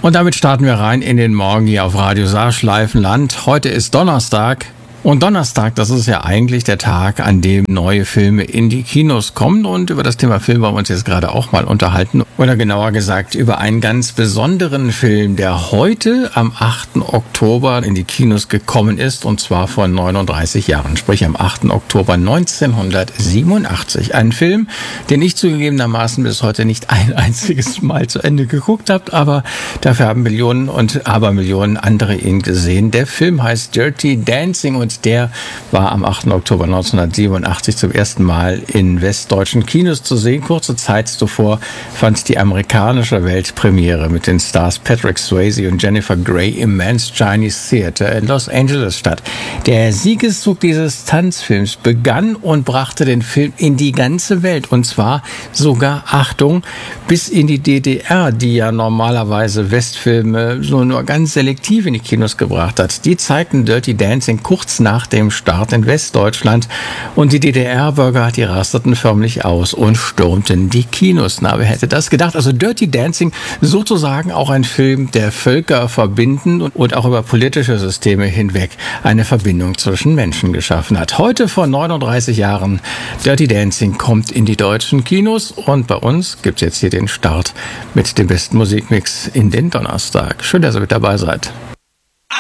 Und damit starten wir rein in den Morgen hier auf Radio Saarsch live im Land. Heute ist Donnerstag. Und Donnerstag, das ist ja eigentlich der Tag, an dem neue Filme in die Kinos kommen. Und über das Thema Film wollen wir uns jetzt gerade auch mal unterhalten. Oder genauer gesagt über einen ganz besonderen Film, der heute am 8. Oktober in die Kinos gekommen ist. Und zwar vor 39 Jahren, sprich am 8. Oktober 1987. Ein Film, den ich zugegebenermaßen bis heute nicht ein einziges Mal zu Ende geguckt habe. Aber dafür haben Millionen und Abermillionen andere ihn gesehen. Der Film heißt Dirty Dancing und der war am 8. Oktober 1987 zum ersten Mal in westdeutschen Kinos zu sehen. Kurze Zeit zuvor fand die amerikanische Weltpremiere mit den Stars Patrick Swayze und Jennifer Grey im Mann's Chinese Theater in Los Angeles statt. Der Siegeszug dieses Tanzfilms begann und brachte den Film in die ganze Welt. Und zwar sogar, Achtung, bis in die DDR, die ja normalerweise Westfilme so nur ganz selektiv in die Kinos gebracht hat. Die zeigten Dirty Dancing kurz nach dem Start in Westdeutschland und die DDR-Bürger, die rasteten förmlich aus und stürmten die Kinos. Na, wer hätte das gedacht? Also Dirty Dancing, sozusagen auch ein Film, der Völker verbinden und auch über politische Systeme hinweg eine Verbindung zwischen Menschen geschaffen hat. Heute vor 39 Jahren, Dirty Dancing kommt in die deutschen Kinos und bei uns gibt's jetzt hier den Start mit dem besten Musikmix in den Donnerstag. Schön, dass ihr mit dabei seid.